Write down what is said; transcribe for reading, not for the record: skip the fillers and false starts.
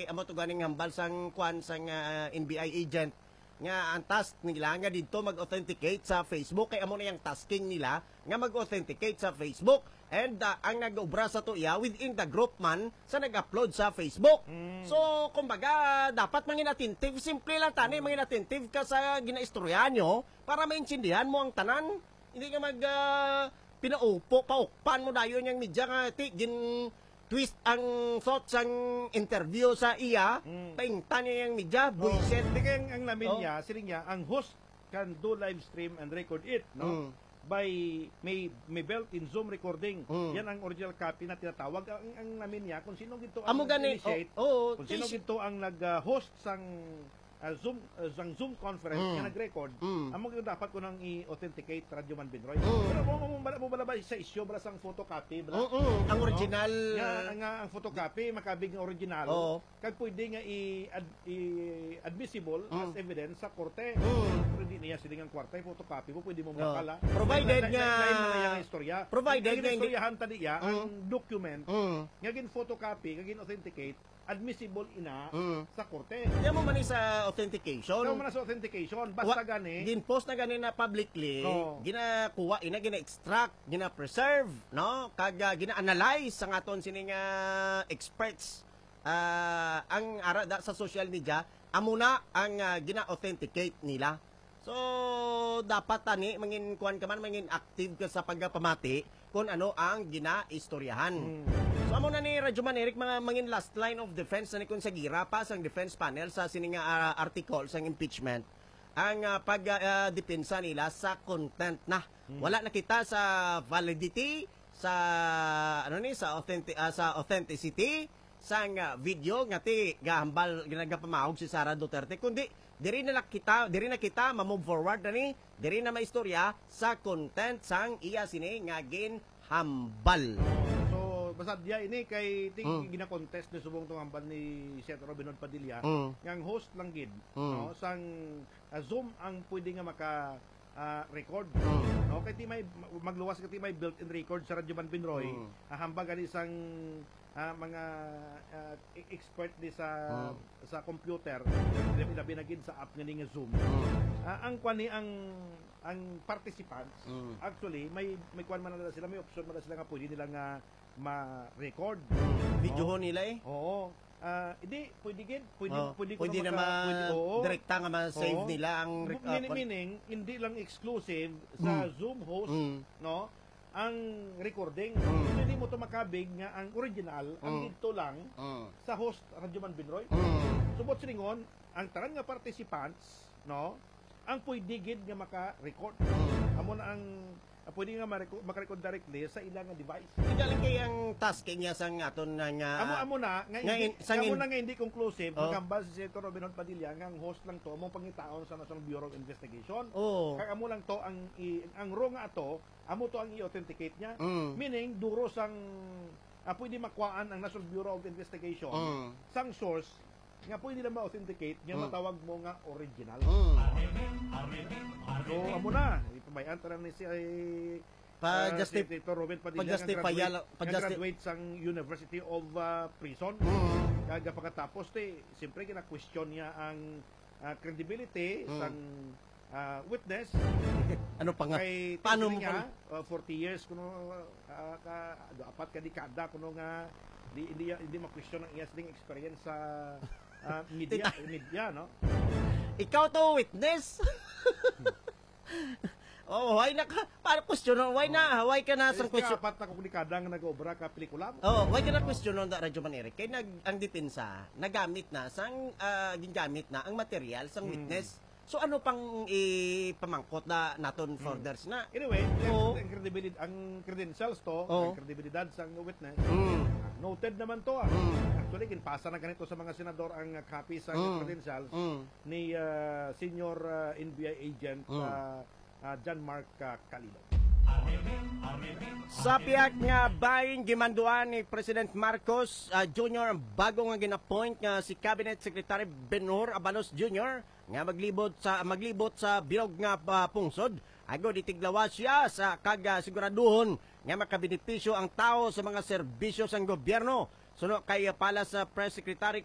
kay amo to ganing hambal sang kwan sang NBI agent nga ang task nila nga dito mag-authenticate sa Facebook kay amo na yung tasking nila nga mag-authenticate sa Facebook and ang nag-ubra sa to iya within the group man sa nag-upload sa Facebook. So kumbaga dapat mangin attentive, simple lang tani mangin attentive ka sa ginaistorya nyo para maintindihan mo ang tanan, hindi ka mag pinaupo paukpan mo dayon yung media nga gin twist ang thoughts ang interview sa iya, paingtan niya yung media, buisit. Tingin ang namin niya, siling niya, ang host can do live stream and record it, no? By may built-in Zoom recording. Yan ang original copy na tinatawag. Ang namin niya, kung sino gito ang nag-initiate, kung sino gito ang nag-host sang Zoom conference nga nag-record, amo gyud dapat ko nang i-authenticate Radyo Man Binroy. Pero mo bala ba sa issue bala sang photocopy bala? Ang original nga ang photocopy makabig nga original kag pwede nga i-admissible as evidence sa korte. Pero di niya silingang kwarta photocopy mo pwede mo makala. Provided nga yung istorya. Provided nga istoryahan tadi ya ang document nga gin photocopy kag gin authenticate admissible ina sa korte. Diyan mo man sa authentication. Diyan mo man sa authentication. Basta gani. Gin-post na gani na publicly, ginakuha, gina-extract, gina-preserve, no? Kag gina-analyze sa aton sining experts ang ara sa social media, amuna ang gina-authenticate nila. So, dapat tani, mangin kuan ka man, mangin active ka sa pagpamati kung ano ang gina-istoryahan. So, amo na ni Radyo Man Eric, mga mangin last line of defense na ni kung sa gira pa sang defense panel sa sining article sang impeachment. Ang pagdepensa nila sa content na. Wala na kita sa validity, sa sa authenticity sang video nga ti gahambal ginagapamahog si Sara Duterte, kundi diri na kita ma-move forward na ni, diri na maistorya sa content sang iya sini nga ginhambal. So basta dia ini kay gina-contest ni subong tong hambal ni Senator Robinod Padilla, yang host lang gid, no, sang Zoom ang pwede nga maka record. No, kay ti may magluwas kay ti may built-in record sa Radyo Man Binroy, hambal gani sang mga expert di sa computer, labi na gid sa app nga ni nga Zoom. Ang kwani ang participants actually may kwan man na sila, may option man na sila nga pwede nila nga ma-record video nila Oo. Hindi pwede gid, pwede na direkta nga ma-save nila ang meaning hindi lang exclusive sa Zoom host, no, ang recording. Hindi mo to makabig nga ang original ang dito lang sa host Radyo Man Binroy. Subot siningon ang tanan nga participants, no, ang pwede gid nga maka-record. Amo na ang pwede nga maka-record directly sa ilang device. Igaling kay ang tasking niya sang aton nga amo na nga hindi conclusive magambal si Senator Robinod Padilla nga ang host lang to among pangitaon sa National Bureau of Investigation. Kag amo lang to ang raw nga ato, amo to ang i-authenticate niya. Meaning duro sang pwede makuhaan ang National Bureau of Investigation sang source nga pwede na ma-authenticate nga matawag mo nga original. So amo na ipabayan tanan ni si Senator Robin Padilla nga graduate sang University of Prison. Kag pagkatapos siyempre gina-question niya ang credibility sang witness. Ano pa nga? Paano mo 40 years kuno apat ka dekada kuno nga hindi ma-question ang iyas ding experience sa media, no? Ikaw to witness. Why na ka? Para question, why ka na sang question? Apat na dekada nga nag-obra ka pelikula mo. Why ka na question on Radyo Man Eric? Kay ang depensa nagamit na sang gingamit na ang material sang witness. So ano pang ipamangkot na naton furthers na? Anyway, ang credentials to, ang kredibilidad sang witness. Noted naman to. Actually, ginpasa na ganito sa mga senador ang copy sa credentials ni senior NBI agent John Mark Calido. Sa piyak nga bayin gimanduan ni President Marcos Jr. ang bago nga ginapoint nga si Cabinet Secretary Benhur Abanos Jr. nga maglibot sa bilog nga pungsod. Ago ditiglawas siya sa siguraduhon nga makabenepisyo ang tao sa mga serbisyo sang gobyerno. Suno kay pala sa Press Secretary